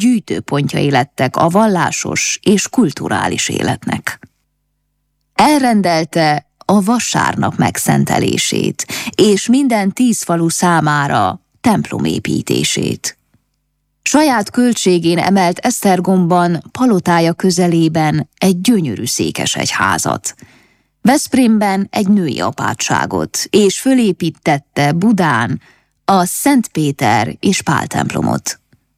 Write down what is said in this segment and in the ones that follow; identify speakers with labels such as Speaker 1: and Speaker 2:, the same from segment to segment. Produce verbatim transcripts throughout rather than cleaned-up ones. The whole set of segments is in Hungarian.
Speaker 1: gyűjtőpontjai lettek a vallásos és kulturális életnek. Elrendelte a vasárnap megszentelését, és minden tíz falu számára templom építését. Saját költségén emelt Esztergomban, palotája közelében egy gyönyörű székesegyházat, Veszprémben egy női apátságot, és fölépítette Budán a Szent Péter és Pál templomot.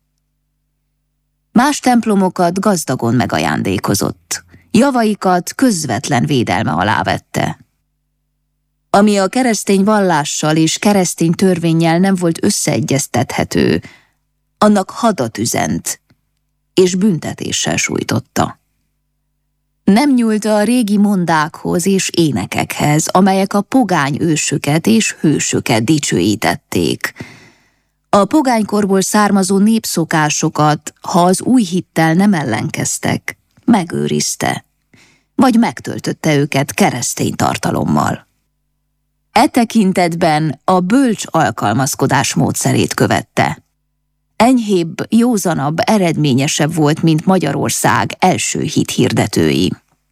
Speaker 1: Más templomokat gazdagon megajándékozott, javaikat közvetlen védelme alá vette. Ami a keresztény vallással és keresztény törvénnyel nem volt összeegyeztethető, annak hadat üzent, és büntetéssel sújtotta. Nem nyúlt a régi mondákhoz és énekekhez, amelyek a pogány ősöket és hősöket dicsőítették. A pogánykorból származó népszokásokat, ha az új hittel nem ellenkeztek, megőrizte, vagy megtöltötte őket keresztény tartalommal. E tekintetben a bölcs alkalmazkodás módszerét követte. Enyhébb, józanabb, eredményesebb volt, mint Magyarország első hithirdetői.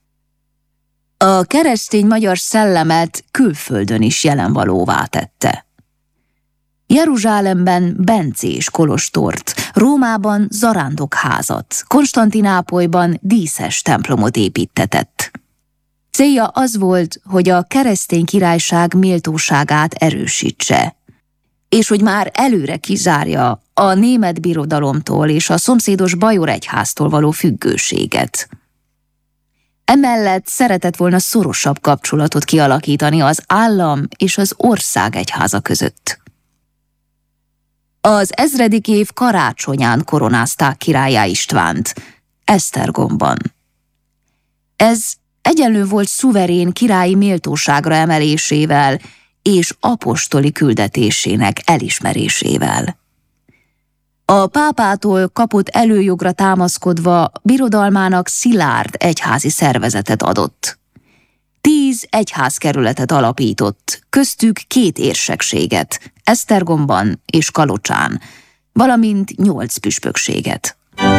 Speaker 1: A keresztény magyar szellemet külföldön is jelenvalóvá tette. Jeruzsálemben bencés kolostort, Rómában zarándokházat, Konstantinápolyban díszes templomot építtetett. Célja az volt, hogy a keresztény királyság méltóságát erősítse, és hogy már előre kizárja a német birodalomtól és a szomszédos bajor egyháztól való függőséget. Emellett szeretett volna szorosabb kapcsolatot kialakítani az állam és az ország egyháza között. Az ezredik év karácsonyán koronázták királlyá Istvánt, Esztergomban. Ez egyenlő volt szuverén királyi méltóságra emelésével és apostoli küldetésének elismerésével. A pápától kapott előjogra támaszkodva birodalmának szilárd egyházi szervezetet adott. Tíz egyházkerületet alapított, köztük két érsekséget, Esztergomban és Kalocsán, valamint nyolc püspökséget.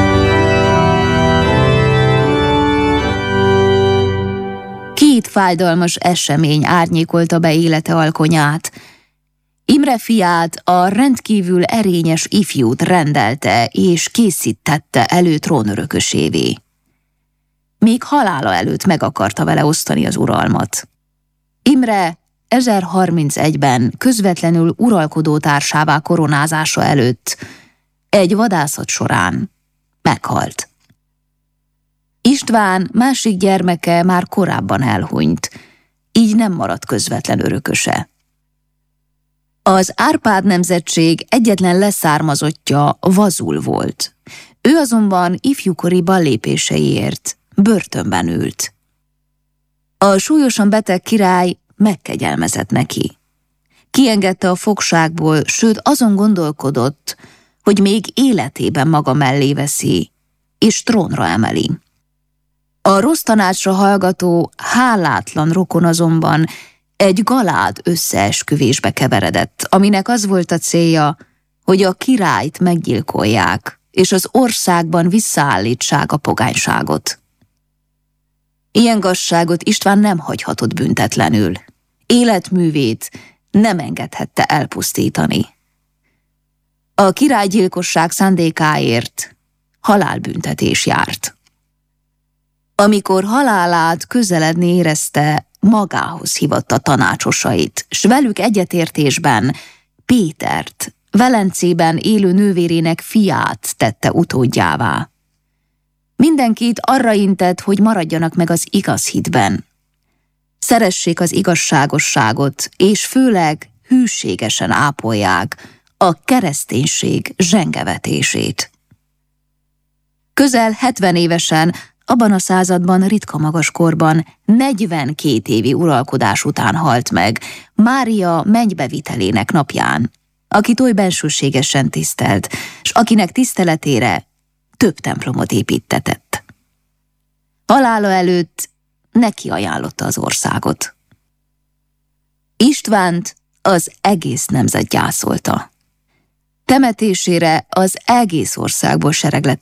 Speaker 1: Két fájdalmas esemény árnyékolta be élete alkonyát. Imre fiát, a rendkívül erényes ifjút rendelte és készítette elő trónörökösévé. Még halála előtt meg akarta vele osztani az uralmat. Imre ezerharmincegyben közvetlenül uralkodó társává koronázása előtt egy vadászat során meghalt. István másik gyermeke már korábban elhunyt, így nem maradt közvetlen örököse. Az Árpád nemzetség egyetlen leszármazottja Vazul volt. Ő azonban ifjúkori ballépéseiért börtönben ült. A súlyosan beteg király megkegyelmezett neki. Kiengedte a fogságból, sőt azon gondolkodott, hogy még életében maga mellé veszi, és trónra emeli. A rossz tanácsra hallgató, hálátlan rokon azonban egy galád összeesküvésbe keveredett, aminek az volt a célja, hogy a királyt meggyilkolják, és az országban visszaállítsák a pogányságot. Ilyen gazságot István nem hagyhatott büntetlenül. Életművét nem engedhette elpusztítani. A királygyilkosság szándékáért halálbüntetés járt. Amikor halálát közeledni érezte, magához hívatta tanácsosait, s velük egyetértésben Pétert, Velencében élő nővérének fiát tette utódjává. Mindenkit arra intett, hogy maradjanak meg az igaz hitben. Szeressék az igazságosságot, és főleg hűségesen ápolják a kereszténység zsengevetését. Közel hetven évesen, abban a században ritka magas korban, negyvenkét évi uralkodás után halt meg, Mária mennybevitelének napján, akit oly bensőségesen tisztelt, s akinek tiszteletére több templomot építtetett. Halála előtt neki ajánlotta az országot. Istvánt az egész nemzet gyászolta. Temetésére az egész országból sereg lett